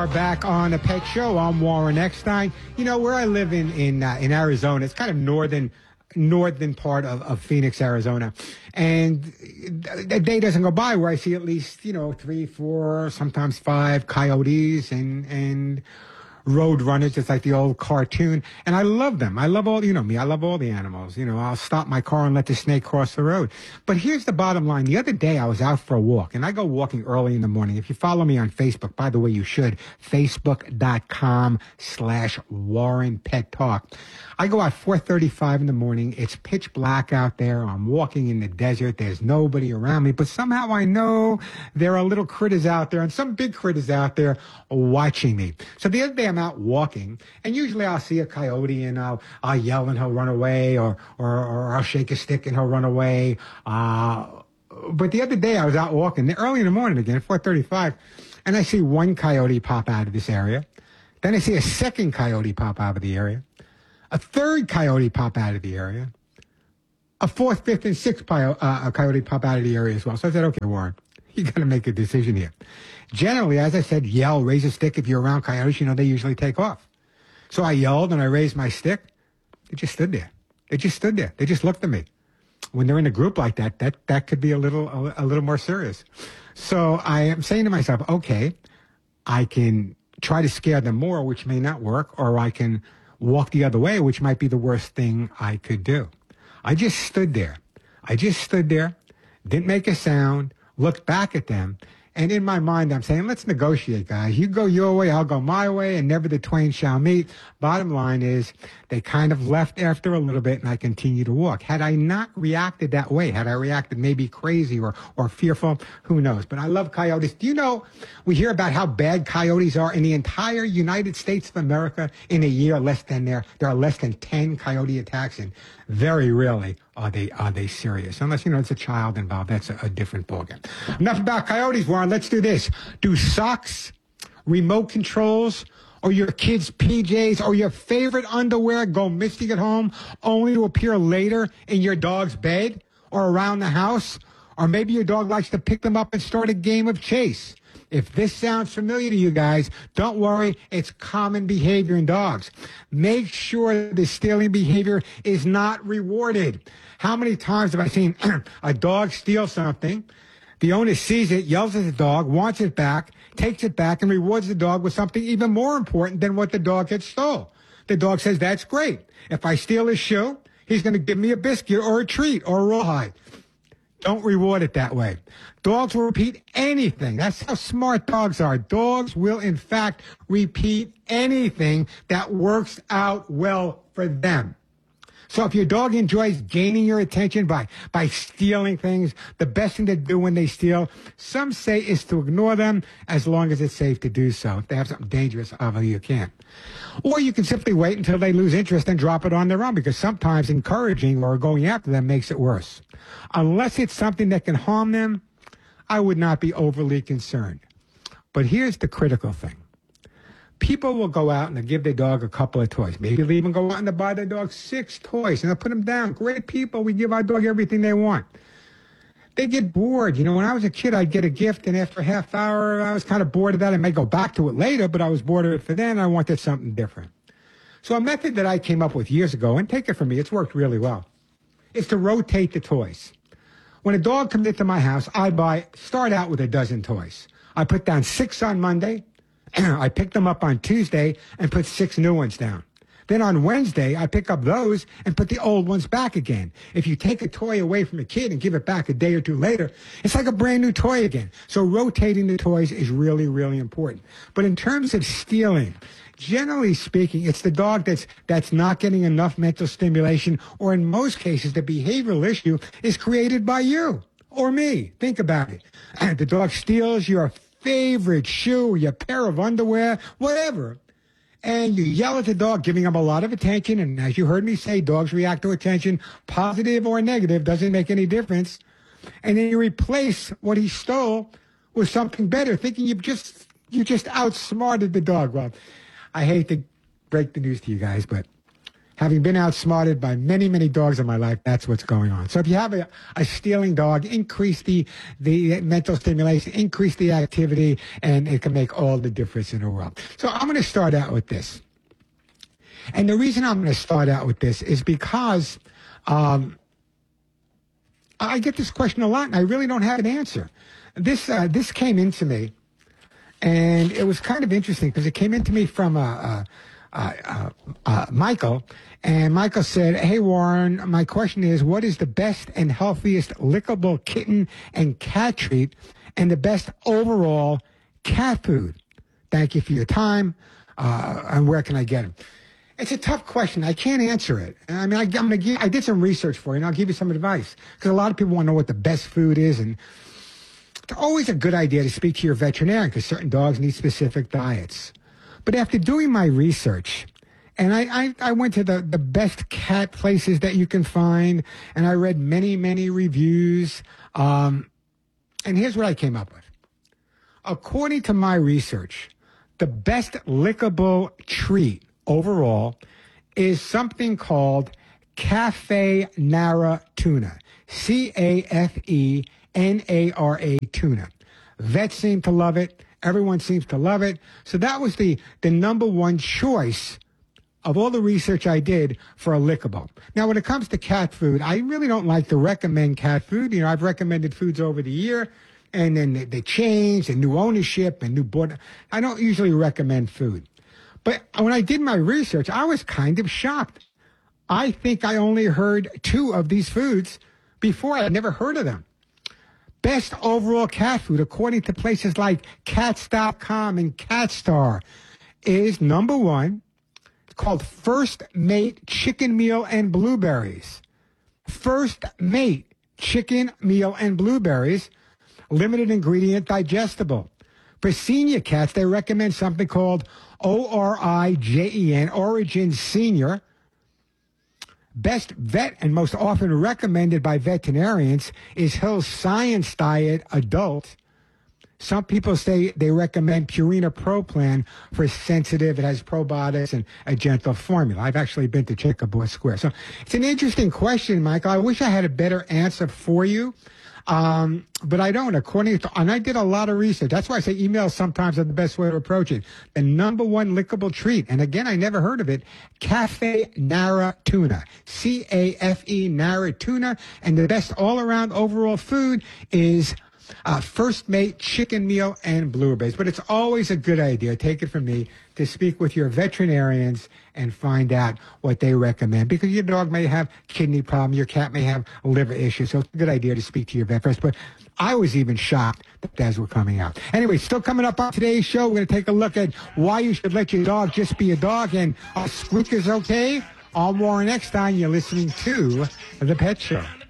are back on the Pet Show. I'm Warren Eckstein. You know, where I live in Arizona, it's kind of northern part of Phoenix, Arizona. And a day doesn't go by where I see at least, 3, 4, sometimes 5 coyotes and road runners, just like the old cartoon. And I love them. I love all, me, I love all the animals. I'll stop my car and let the snake cross the road. But here's the bottom line. The other day I was out for a walk, and I go walking early in the morning. If you follow me on Facebook, by the way, you should, facebook.com/Warren Pet Talk. I go out 4:35 in the morning. It's pitch black out there. I'm walking in the desert. There's nobody around me, but somehow I know there are little critters out there and some big critters out there watching me. So the other day I'm out walking, and usually I'll see a coyote and I'll yell and he'll run away, or I'll shake a stick and he'll run away. But the other day I was out walking early in the morning again, 4:35, and I see one coyote pop out of this area. Then I see a second coyote pop out of the area. A third coyote pop out of the area. A fourth, fifth, and sixth coyote pop out of the area as well. So I said, okay, Warren, you got to make a decision here. Generally, as I said, yell, raise a stick. If you're around coyotes, they usually take off. So I yelled and I raised my stick. They just stood there. They just stood there. They just looked at me. When they're in a group like that could be a little more serious. So I am saying to myself, okay, I can try to scare them more, which may not work, or I can walk the other way, which might be the worst thing I could do. I just stood there. Didn't make a sound, looked back at them, and in my mind, I'm saying, let's negotiate, guys. You go your way, I'll go my way, and never the twain shall meet. Bottom line is, they kind of left after a little bit, and I continued to walk. Had I not reacted that way, had I reacted maybe crazy or fearful, who knows? But I love coyotes. Do you know, we hear about how bad coyotes are in the entire United States of America in a year. There are less than 10 coyote attacks, and very rarely are they serious. Unless, it's a child involved. That's a different ballgame. Enough about coyotes, Warren. Let's do this. Do socks, remote controls, or your kids' PJs, or your favorite underwear go missing at home only to appear later in your dog's bed or around the house? Or maybe your dog likes to pick them up and start a game of chase. If this sounds familiar to you guys, don't worry, it's common behavior in dogs. Make sure the stealing behavior is not rewarded. How many times have I seen a dog steal something? The owner sees it, yells at the dog, wants it back, takes it back, and rewards the dog with something even more important than what the dog had stole. The dog says, that's great. If I steal his shoe, he's going to give me a biscuit or a treat or a rawhide. Don't reward it that way. Dogs will repeat anything. That's how smart dogs are. Dogs will, in fact, repeat anything that works out well for them. So if your dog enjoys gaining your attention by stealing things, the best thing to do when they steal, some say, is to ignore them as long as it's safe to do so. If they have something dangerous, obviously you can't. Or you can simply wait until they lose interest and drop it on their own, because sometimes encouraging or going after them makes it worse. Unless it's something that can harm them, I would not be overly concerned. But here's the critical thing. People will go out and they'll give their dog a couple of toys. Maybe they'll even go out and they'll buy their dog 6 toys, and they'll put them down. Great people. We give our dog everything they want. They get bored. When I was a kid, I'd get a gift, and after a half hour, I was kind of bored of that. I may go back to it later, but I was bored of it for then, and I wanted something different. So a method that I came up with years ago, and take it from me, it's worked really well, is to rotate the toys. When a dog comes into my house, I start out with a dozen toys. I put down 6 on Monday. I pick them up on Tuesday and put 6 new ones down. Then on Wednesday, I pick up those and put the old ones back again. If you take a toy away from a kid and give it back a day or two later, it's like a brand new toy again. So rotating the toys is really, really important. But in terms of stealing, generally speaking, it's the dog that's not getting enough mental stimulation, or in most cases, the behavioral issue is created by you or me. Think about it. The dog steals your favorite shoe, your pair of underwear, whatever, and you yell at the dog, giving him a lot of attention. And as you heard me say, dogs react to attention, positive or negative, doesn't make any difference. And then you replace what he stole with something better, thinking you just outsmarted the dog. Well, I hate to break the news to you guys, but Having been outsmarted by many, many dogs in my life, that's what's going on. So if you have a stealing dog, increase the mental stimulation, increase the activity, and it can make all the difference in the world. So I'm going to start out with this. And the reason I'm going to start out with this is because I get this question a lot, and I really don't have an answer. This came into me, and it was kind of interesting because it came into me from Michael, and Michael said, "Hey Warren, my question is, what is the best and healthiest lickable kitten and cat treat, and the best overall cat food? Thank you for your time, and where can I get them?" It's a tough question. I can't answer it. I mean, I did some research for you, and I'll give you some advice because a lot of people want to know what the best food is, and it's always a good idea to speak to your veterinarian because certain dogs need specific diets. But after doing my research, and I went to the best cat places that you can find, and I read many, many reviews, and here's what I came up with. According to my research, the best lickable treat overall is something called Cafe Nara tuna, CAFENARA tuna. Vets seem to love it. Everyone seems to love it. So that was the number one choice of all the research I did for a lickable. Now, when it comes to cat food, I really don't like to recommend cat food. You know, I've recommended foods over the year, and then they changed, and new ownership, and new board. I don't usually recommend food. But when I did my research, I was kind of shocked. I think I only heard 2 of these foods before. I had never heard of them. Best overall cat food, according to places like Cats.com and CatStar, is number 1. It's called First Mate Chicken Meal and Blueberries. First Mate Chicken Meal and Blueberries, limited ingredient, digestible. For senior cats, they recommend something called ORIGEN, Origin Senior. Best vet and most often recommended by veterinarians is Hill's Science Diet Adult. Some people say they recommend Purina Pro Plan for sensitive. It has probiotics and a gentle formula. I've actually been to Checkerboard Square. So it's an interesting question, Michael. I wish I had a better answer for you. But I don't. And I did a lot of research. That's why I say emails sometimes are the best way to approach it. The number 1 lickable treat, and again, I never heard of it, Cafe Nara tuna, CAFE Nara tuna, and the best all-around overall food is First Mate Chicken Meal and Blueberries. But it's always a good idea, take it from me, to speak with your veterinarians and find out what they recommend. Because your dog may have kidney problem, your cat may have liver issues, so it's a good idea to speak to your vet first. But I was even shocked that those were coming out. Anyway, still coming up on today's show, we're going to take a look at why you should let your dog just be a dog, and are squeakers okay? All more next time. You're listening to The Pet Show.